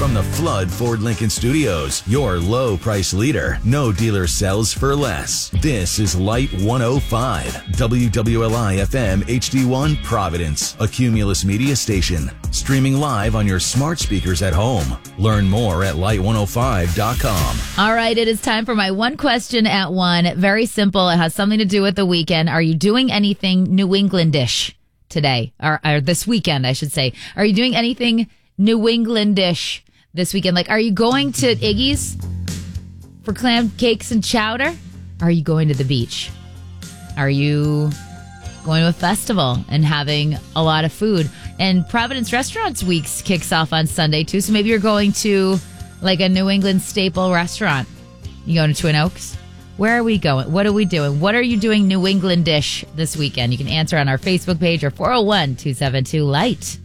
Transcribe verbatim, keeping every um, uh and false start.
From the Flood Ford Lincoln Studios, your low price leader. No dealer sells for less. This is Light one oh five, W W L I F M H D one Providence, a Cumulus media station. Streaming live on your smart speakers at home. Learn more at light one oh five dot com. All right, it is time for my one question at one. Very simple. It has something to do with the weekend. Are you doing anything New Englandish today? Or, or this weekend, I should say. Are you doing anything New Englandish this weekend? Like, are you going to Iggy's for clam cakes and chowder? Are you going to the beach? Are you going to a festival and having a lot of food? And Providence Restaurants Weeks kicks off on Sunday, too. So maybe you're going to, like, a New England staple restaurant. You going to Twin Oaks? Where are we going? What are we doing? What are you doing New Englandish this weekend? You can answer on our Facebook page or four oh one, two seven two, LIGHT.